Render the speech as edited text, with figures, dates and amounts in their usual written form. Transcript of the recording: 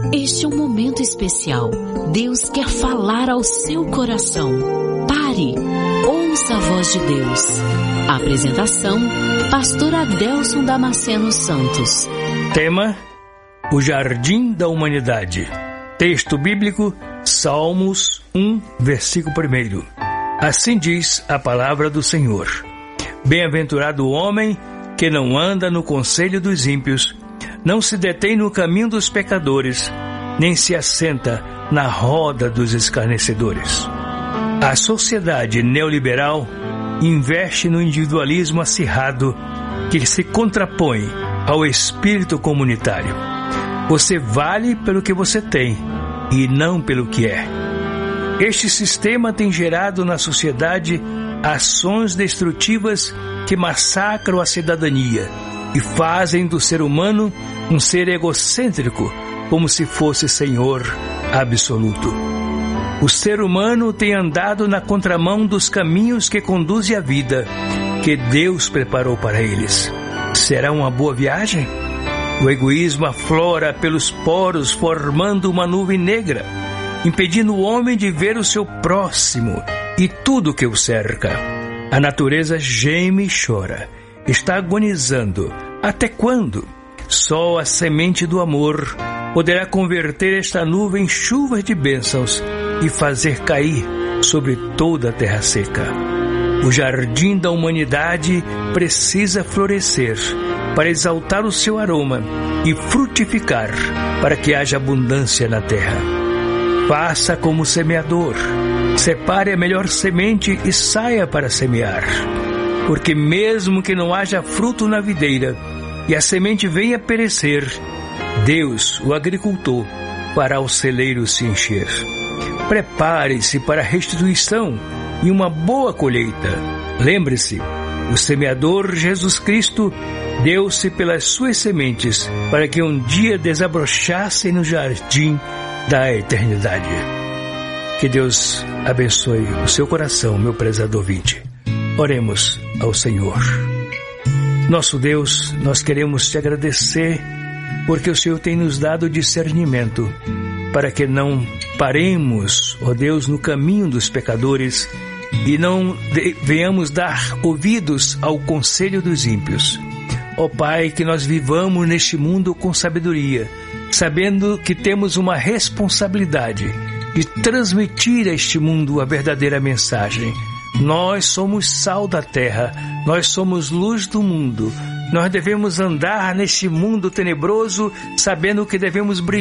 Este é um momento especial. Deus quer falar ao seu coração. Pare, ouça a voz de Deus. Apresentação, Pastor Adelson Damasceno Santos. Tema: o Jardim da Humanidade. Texto bíblico, Salmos 1, versículo 1. Assim diz a palavra do Senhor: Bem-aventurado o homem que não anda no conselho dos ímpios, não se detém no caminho dos pecadores, nem se assenta na roda dos escarnecedores. A sociedade neoliberal investe no individualismo acirrado que se contrapõe ao espírito comunitário. Você vale pelo que você tem e não pelo que é. Este sistema tem gerado na sociedade ações destrutivas que massacram a cidadania e fazem do ser humano um ser egocêntrico, como se fosse senhor absoluto. O ser humano tem andado na contramão dos caminhos que conduzem à vida que Deus preparou para eles. Será uma boa viagem? O egoísmo aflora pelos poros, formando uma nuvem negra, impedindo o homem de ver o seu próximo e tudo que o cerca. A natureza geme e chora, está agonizando. Até quando? Só a semente do amor poderá converter esta nuvem em chuvas de bênçãos e fazer cair sobre toda a terra seca. O jardim da humanidade precisa florescer para exaltar o seu aroma e frutificar para que haja abundância na terra. Faça como semeador. Separe a melhor semente e saia para semear. Porque mesmo que não haja fruto na videira e a semente venha a perecer, Deus, o agricultor, fará o celeiro se encher. Prepare-se para a restituição e uma boa colheita. Lembre-se, o semeador Jesus Cristo deu-se pelas suas sementes para que um dia desabrochassem no jardim da eternidade. Que Deus abençoe o seu coração, meu prezado ouvinte. Oremos ao Senhor. Nosso Deus, nós queremos te agradecer porque o Senhor tem nos dado discernimento para que não paremos, ó Deus, no caminho dos pecadores e não venhamos dar ouvidos ao conselho dos ímpios. Ó Pai, que nós vivamos neste mundo com sabedoria, sabendo que temos uma responsabilidade de transmitir a este mundo a verdadeira mensagem. Nós somos sal da terra, nós somos luz do mundo. Nós devemos andar neste mundo tenebroso, sabendo que devemos brilhar